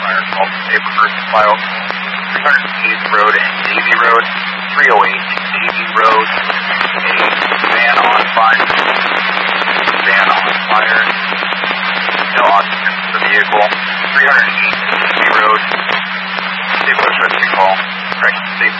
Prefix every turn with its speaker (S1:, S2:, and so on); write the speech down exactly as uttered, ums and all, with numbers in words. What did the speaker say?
S1: fire call from Sabre First File, three hundred eighth Road and Davie Road, three oh eight Davie Road, a van on fire, van on fire, no occupants of the vehicle, three hundred eight Davie Road, Sabre First Rescue Call, correct, safe